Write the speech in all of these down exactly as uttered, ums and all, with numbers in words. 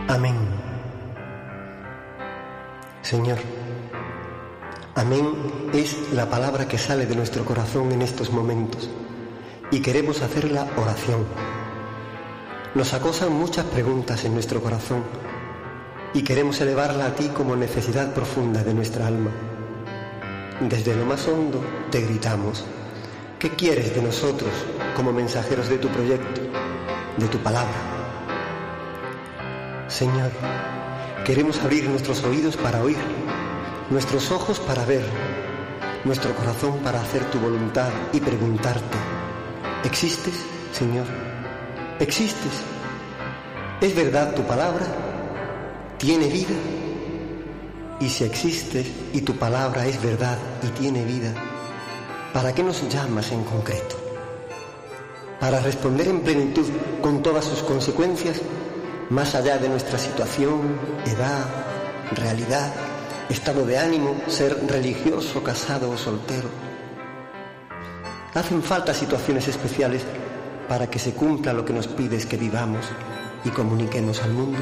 Amén. Señor, amén es la palabra que sale de nuestro corazón en estos momentos y queremos hacerla oración. Nos acosan muchas preguntas en nuestro corazón y queremos elevarla a ti como necesidad profunda de nuestra alma. Desde lo más hondo te gritamos: ¿qué quieres de nosotros como mensajeros de tu proyecto, de tu palabra? Señor, queremos abrir nuestros oídos para oír, nuestros ojos para ver, nuestro corazón para hacer tu voluntad y preguntarte: ¿existes, Señor? ¿Existes? ¿Es verdad tu palabra? ¿Tiene vida? Y si existes y tu palabra es verdad y tiene vida, ¿para qué nos llamas en concreto? ¿Para responder en plenitud con todas sus consecuencias, más allá de nuestra situación, edad, realidad, estado de ánimo, ser religioso, casado o soltero? ¿Hacen falta situaciones especiales para que se cumpla lo que nos pides que vivamos y comuniquemos al mundo?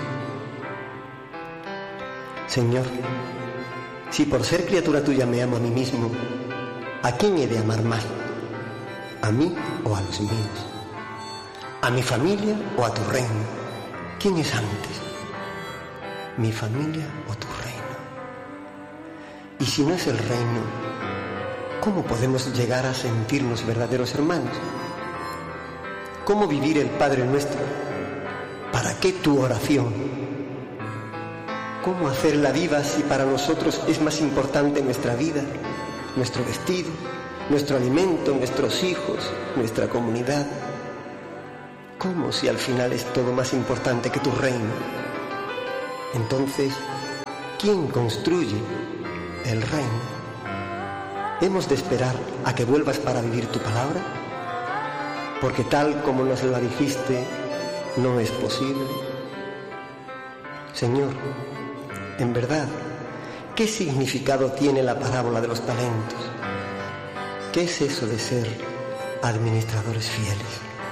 Señor, si por ser criatura tuya me amo a mí mismo, ¿a quién he de amar más? ¿A mí o a los míos? ¿A mi familia o a tu reino? ¿Quién es antes? ¿Mi familia o tu reino? Y si no es el reino, ¿cómo podemos llegar a sentirnos verdaderos hermanos? ¿Cómo vivir el Padre Nuestro? ¿Para qué tu oración? ¿Cómo hacerla viva si para nosotros es más importante nuestra vida, nuestro vestido, nuestro alimento, nuestros hijos, nuestra comunidad? ¿Cómo si al final es todo más importante que tu reino? Entonces, ¿quién construye el reino? ¿Hemos de esperar a que vuelvas para vivir tu palabra? Porque tal como nos la dijiste, no es posible. Señor, en verdad, ¿qué significado tiene la parábola de los talentos? ¿Qué es eso de ser administradores fieles?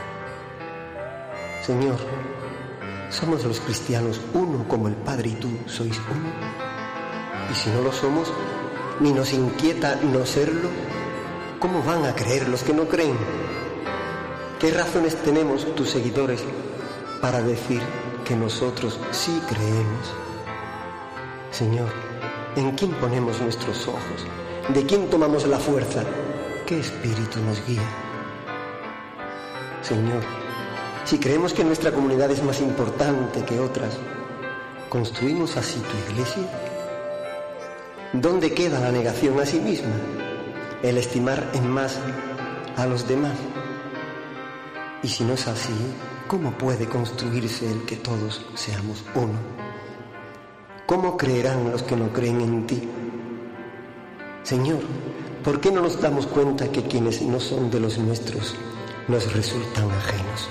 Señor, ¿somos los cristianos uno como el Padre y tú sois uno? Y si no lo somos, ni nos inquieta no serlo, ¿cómo van a creer los que no creen? ¿Qué razones tenemos tus seguidores para decir que nosotros sí creemos? Señor, ¿en quién ponemos nuestros ojos? ¿De quién tomamos la fuerza? ¿Qué espíritu nos guía? Señor, si creemos que nuestra comunidad es más importante que otras, ¿construimos así tu iglesia? ¿Dónde queda la negación a sí misma? El estimar en más a los demás. Y si no es así, ¿cómo puede construirse el que todos seamos uno? ¿Cómo creerán los que no creen en ti? Señor, ¿por qué no nos damos cuenta que quienes no son de los nuestros nos resultan ajenos?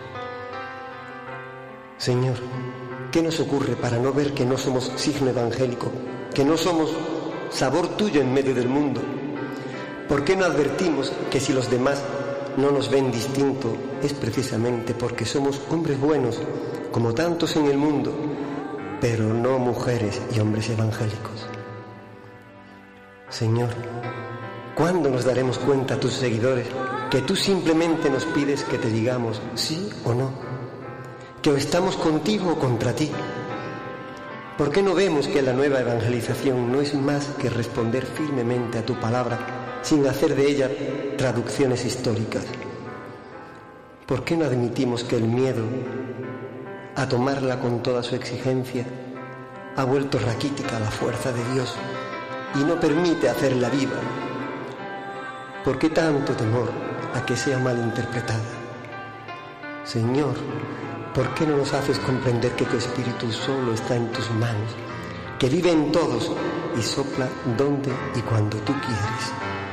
Señor, ¿qué nos ocurre para no ver que no somos signo evangélico, que no somos sabor tuyo en medio del mundo? ¿Por qué no advertimos que si los demás no nos ven distinto es precisamente porque somos hombres buenos, como tantos en el mundo, pero no mujeres y hombres evangélicos? Señor, ¿cuándo nos daremos cuenta, tus seguidores, que tú simplemente nos pides que te digamos sí o no? ¿Que o estamos contigo o contra ti? ¿Por qué no vemos que la nueva evangelización no es más que responder firmemente a tu palabra sin hacer de ella traducciones históricas? ¿Por qué no admitimos que el miedo a tomarla con toda su exigencia ha vuelto raquítica la fuerza de Dios y no permite hacerla viva? ¿Por qué tanto temor a que sea mal interpretada? Señor, ¿por qué no nos haces comprender que tu Espíritu solo está en tus manos, que vive en todos y sopla donde y cuando tú quieres?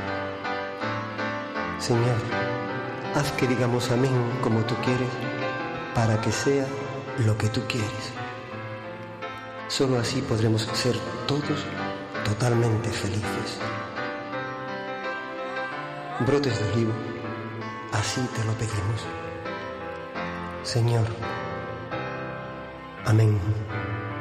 Señor, haz que digamos amén como tú quieres, para que sea lo que tú quieres. Solo así podremos ser todos totalmente felices. Brotes de olivo, así te lo pedimos. Señor, Amén.